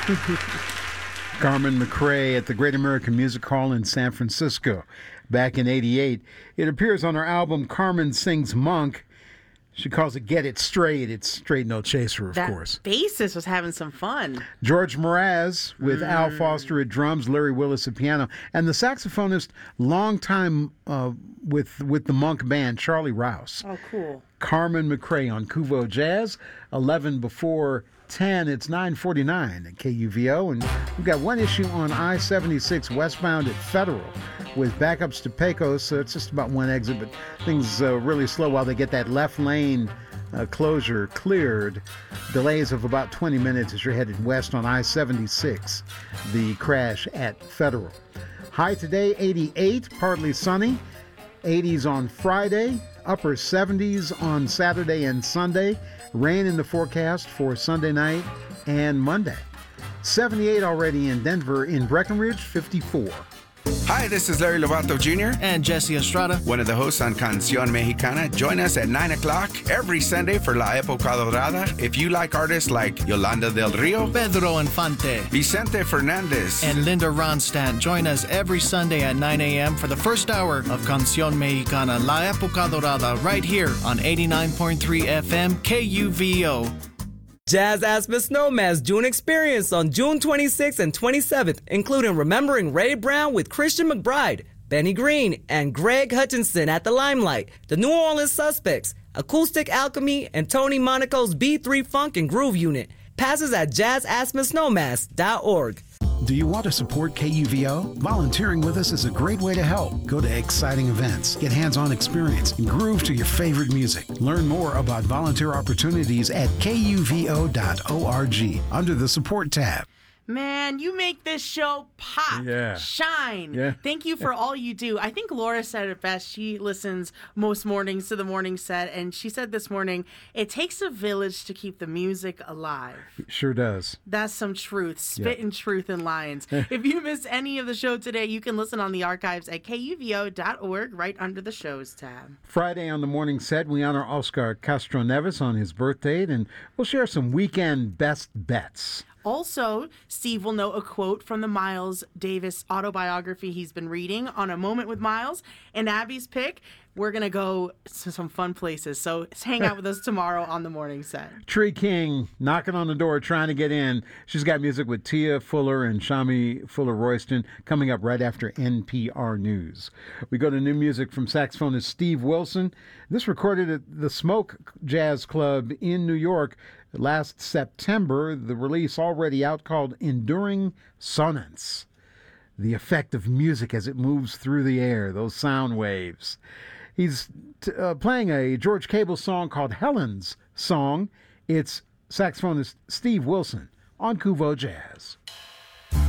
Carmen McRae at the Great American Music Hall in San Francisco back in '88. It appears on her album Carmen Sings Monk. She calls it Get It Straight. It's Straight No Chaser, of course. That bassist was having some fun. George Mraz with Al Foster at drums, Larry Willis at piano, and the saxophonist, longtime with the Monk band, Charlie Rouse. Oh, cool. Carmen McRae on Kuvo Jazz, 11 before 10. It's 9:49 at KUVO, and we've got one issue on I-76 westbound at Federal with backups to Pecos, so it's just about one exit, but things really slow while they get that left lane closure cleared. Delays of about 20 minutes as you're headed west on I-76, the crash at Federal. High today, 88, partly sunny. 80s on Friday, upper 70s on Saturday and Sunday. Rain in the forecast for Sunday night and Monday. 78 already in Denver. In Breckenridge, 54. Hi, this is Larry Lovato Jr. And Jesse Estrada, one of the hosts on Canción Mexicana. Join us at 9 o'clock every Sunday for La Época Dorada. If you like artists like Yolanda del Rio, Pedro Infante, Vicente Fernandez, and Linda Ronstadt, join us every Sunday at 9 a.m. for the first hour of Canción Mexicana, La Época Dorada, right here on 89.3 FM KUVO. Jazz Aspen Snowman's June experience on June 26th and 27th, including Remembering Ray Brown with Christian McBride, Benny Green, and Greg Hutchinson at the Limelight, the New Orleans Suspects, Acoustic Alchemy, and Tony Monaco's B3 Funk and Groove Unit. Passes at jazzaspensnowmass.org. Do you want to support KUVO? Volunteering with us is a great way to help. Go to exciting events, get hands-on experience, and groove to your favorite music. Learn more about volunteer opportunities at kuvo.org under the Support tab. Man, you make this show pop, shine. Yeah. Thank you for all you do. I think Laura said it best. She listens most mornings to the morning set, and she said this morning, it takes a village to keep the music alive. It sure does. That's some truth, spitting truth in lines. If you missed any of the show today, you can listen on the archives at kuvo.org right under the shows tab. Friday on the morning set, we honor Oscar Castro Neves on his birthday, and we'll share some weekend best bets. Also, Steve will note a quote from the Miles Davis autobiography he's been reading on A Moment with Miles. And Abby's pick, we're going to go to some fun places. So hang out with us tomorrow on the morning set. Tree King knocking on the door, trying to get in. She's got music with Tia Fuller and Shami Fuller-Royston coming up right after NPR News. We go to new music from saxophonist Steve Wilson. This recorded at the Smoke Jazz Club in New York last September. The release already out called Enduring Sonance. The effect of music as it moves through the air, those sound waves. He's playing a George Cable song called Helen's Song. It's saxophonist Steve Wilson on Kuvo Jazz.